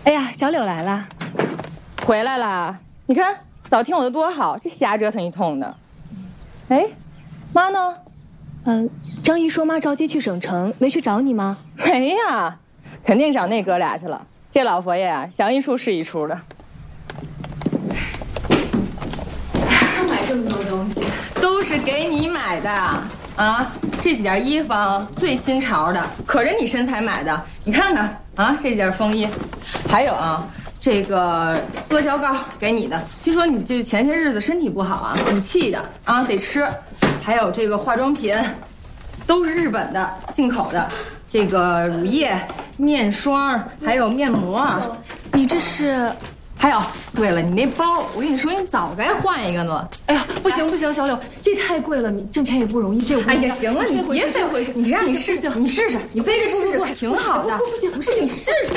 哎呀，小柳来了， 回来啦！你看早听我的多好，这瞎折腾一通的。哎，妈呢？ 张姨说妈着急去省城，没去找你吗？ 没呀，肯定找那哥俩去了。这老佛爷啊，想一出是一出的。 他买这么多东西， 都是给你买的啊！这几件衣服最新潮的，可是你身材买的。你看看啊，这件风衣，还有啊，这个阿胶糕给你的。听说你这前些日子身体不好啊，挺气的啊，得吃。还有这个化妆品，都是日本的进口的，这个乳液、面霜，还有面膜。 你这是？ 还有，对了，你那包，我跟你说，你早该换一个呢。 哎呀，不行不行，小柳，这太贵了，你挣钱也不容易，这我…… 哎呀，行了，你别背回去， 你这样， 你试试， 你试试，你背着试试，挺好的。 不行， 不是你试试。